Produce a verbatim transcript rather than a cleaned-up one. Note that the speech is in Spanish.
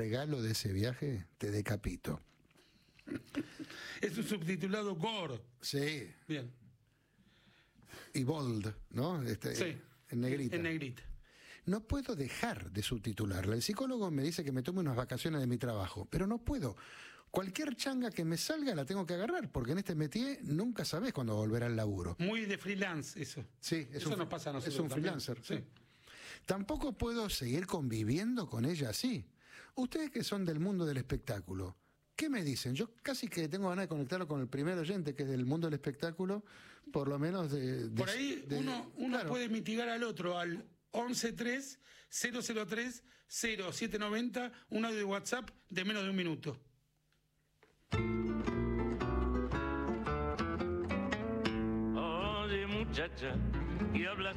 regalo de ese viaje, te decapito. Es un subtitulado gore. Sí. Bien. Y bold, ¿no? Este, Sí. En negrita. En negrita. No puedo dejar de subtitularla. El psicólogo me dice que me tome unas vacaciones de mi trabajo, pero no puedo. Cualquier changa que me salga la tengo que agarrar, porque en este métier nunca sabés cuándo volverá al laburo. Muy de freelance eso. Sí, es eso un, nos pasa a nosotros es un también. freelancer. Sí. Sí. Tampoco puedo seguir conviviendo con ella así. Ustedes que son del mundo del espectáculo, ¿qué me dicen? Yo casi que tengo ganas de conectarlo con el primer oyente, que es del mundo del espectáculo, por lo menos de... de Por ahí de, uno, uno claro. puede mitigar al otro al once tres cero cero tres cero siete nueve cero, un audio de WhatsApp de menos de un minuto. Oye, muchacha, y hablas